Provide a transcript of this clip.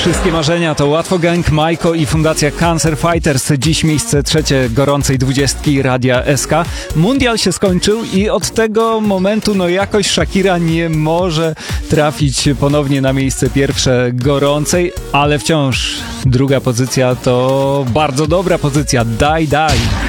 Wszystkie marzenia to Łatwo Gang, Majko i Fundacja Cancer Fighters. Dziś miejsce trzecie gorącej 20 Radia SK. Mundial się skończył i od tego momentu jakoś Shakira nie może trafić ponownie na miejsce pierwsze gorącej, ale wciąż druga pozycja to bardzo dobra pozycja. Daj.